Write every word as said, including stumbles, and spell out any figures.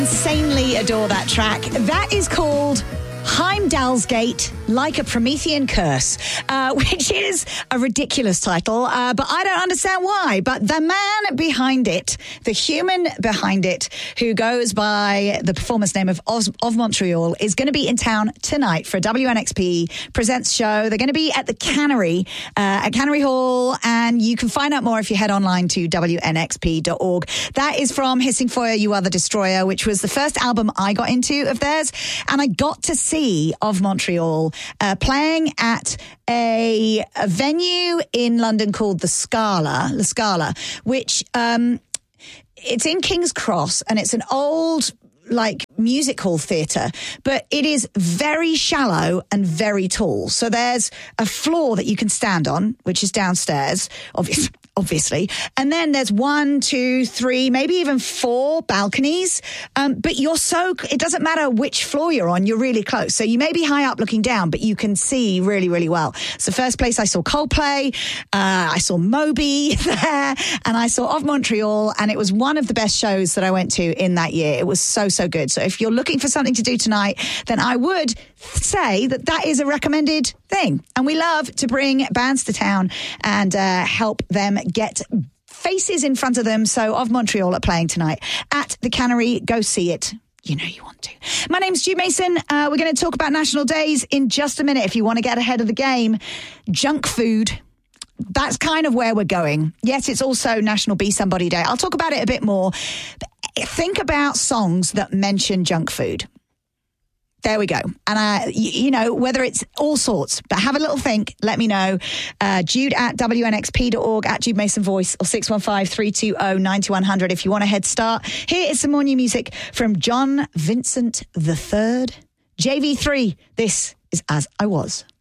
Insanely adore that track. That is called Heimdallsgate, Like a Promethean Curse, uh, which is a ridiculous title, uh, but I don't understand why. But the man behind it, the human behind it, who goes by the performance name of Oz, of Montreal, is going to be in town tonight for a W N X P Presents show. They're going to be at the Cannery, uh, at Cannery Hall, and you can find out more if you head online to W N X P dot org. That is from Hissing Fire, You Are the Destroyer, which was the first album I got into of theirs, and I got to see of Montreal uh, playing at a, a venue in London called the Scala, La Scala, which um, it's in King's Cross, and it's an old like music hall theatre, but it is very shallow and very tall. So there's a floor that you can stand on, which is downstairs, obviously. Obviously. And then there's one, two, three, maybe even four balconies. Um, but you're so, it doesn't matter which floor you're on, you're really close. So you may be high up looking down, but you can see really, really well. It's the first place I saw Coldplay. Uh, I saw Moby there, and I saw Of Montreal, and it was one of the best shows that I went to in that year. It was so, so good. So if you're looking for something to do tonight, then I would say that that is a recommended thing. And we love to bring bands to town and uh, help them get faces in front of them. So Of Montreal are playing tonight at the Cannery. Go see it. You know you want to. My name's Stu Mason. Uh, we're going to talk about national days in just a minute. If you want to get ahead of the game, junk food. That's kind of where we're going. Yes, it's also National Be Somebody Day. I'll talk about it a bit more. But think about songs that mention junk food. There we go. And, uh, you, you know, whether it's all sorts, but have a little think. Let me know. Uh, Jude at W N X P dot org, at Jude Mason Voice, or six one five, three two zero, nine one zero zero if you want a head start. Here is some more new music from John Vincent the third. J V three. This is As I Was.